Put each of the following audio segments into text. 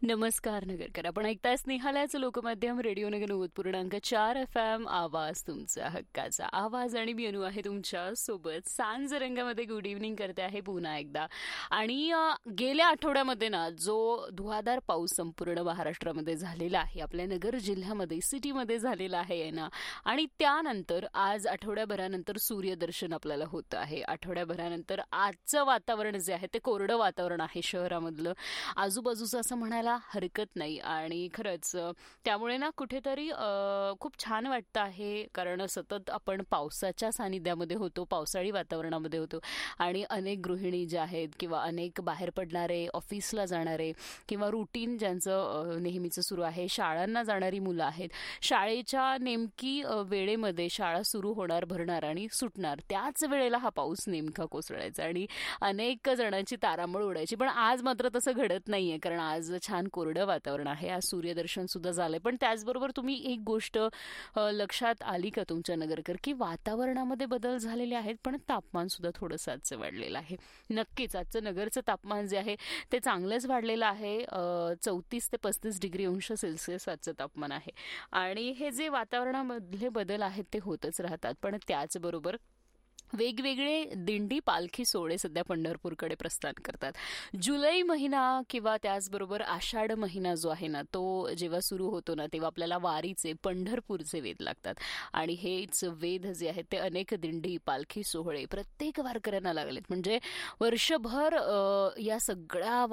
नमस्कार नगरकर. आपण ऐकताय स्नेहालयाचं लोकमाध्यम रेडिओ नगर 90.4 FM. आवाज तुमचा हक्काचा आवाज. आणि मी अनु आहे तुमच्या सोबत. सांज रंगामध्ये गुड इव्हनिंग करते आहे पुन्हा एकदा. आणि गेल्या आठवड्यामध्ये ना जो धुवाधार पाऊस संपूर्ण महाराष्ट्रामध्ये झालेला आहे, आपल्या नगर जिल्ह्यामध्ये सिटीमध्ये झालेला आहे ना. आणि त्यानंतर आज आठवड्याभरानंतर सूर्यदर्शन आपल्याला होतं आहे. आठवड्याभरानंतर आजचं वातावरण जे आहे ते कोरडं वातावरण आहे शहरामधलं, आजूबाजूचं असं म्हणायला हरकत नाही. आणि खरंच त्यामुळे ना कुठेतरी खूप छान वाटतं आहे, कारण सतत आपण पावसाच्या सानिध्यामध्ये होतो, पावसाळी वातावरणामध्ये होतो. आणि अनेक गृहिणी ज्या आहेत किंवा अनेक बाहेर पडणारे, ऑफिसला जाणारे किंवा रुटीन ज्यांचं नेहमीचं सुरू आहे, शाळांना जाणारी मुलं आहेत, शाळेच्या नेमकी वेळेमध्ये शाळा सुरू होणार, भरणार आणि सुटणार त्याच वेळेला हा पाऊस नेमका कोसळायचा आणि अनेक जणांची तारांबळ उडायची. पण आज मात्र तसं घडत नाहीये, कारण आज छान कोरडं वातावरण आहे. आज सूर्यदर्शन सुद्धा झालंय. पण त्याचबरोबर तुम्ही एक गोष्ट लक्षात आली का तुमच्या नगरकर, की वातावरणामध्ये बदल झालेले आहेत पण तापमान सुद्धा थोडंसं आजचं वाढलेलं आहे. नक्कीच आजचं नगरचं तापमान जे आहे ते चांगलंच वाढलेलं आहे. 34 ते 35 डिग्री अंश सेल्सिअस आजचं तापमान आहे. आणि हे जे वातावरणामधले बदल आहेत ते होतच राहतात. पण त्याचबरोबर वेगवेगळे दिंडी पालखी सोहळे सध्या पंढरपूरकडे प्रस्थान करतात. जुलै महिना किंवा त्याचबरोबर आषाढ महिना जो आहे ना, तो जेव्हा सुरू होतो ना, तेव्हा आपल्याला वारीचे, पंढरपूरचे वेध लागतात. आणि हेच वेध जे आहेत ते अनेक दिंडी पालखी सोहळे प्रत्येक वारकऱ्यांना लागलेत. म्हणजे वर्षभर या सगळ्या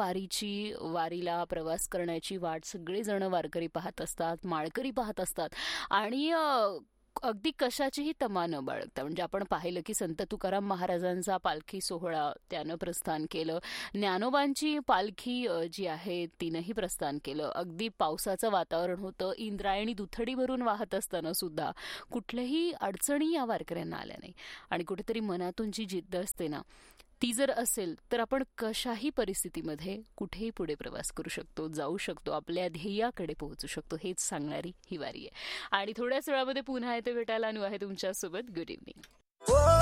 वारीला प्रवास करण्याची वाट सगळेजण वारकरी पाहत असतात, माळकरी पाहत असतात. आणि अगदी कशाचीही तमा न बाळगता, म्हणजे आपण पाहिलं की संत तुकाराम महाराजांचा पालखी सोहळा त्यानं प्रस्थान केलं, ज्ञानोबांची पालखी जी आहे तिनंही प्रस्थान केलं. अगदी पावसाचं वातावरण होतं, इंद्रायणी दुथडी भरून वाहत असताना सुद्धा कुठल्याही अडचणी या वारकऱ्यांना आल्या नाही. आणि कुठेतरी मनातून जी जिद्द असते ना, ती जर असेल तर आपण कशाही परिस्थितीमध्ये कुठेही पुढे प्रवास करू शकतो, जाऊ शकतो, आपल्या ध्येयाकडे पोहोचू शकतो. हेच सांगणारी ही वारी आहे. आणि थोड्याच वेळामध्ये पुन्हा येते भेटायला. अनु आहे तुमच्यासोबत. Good evening.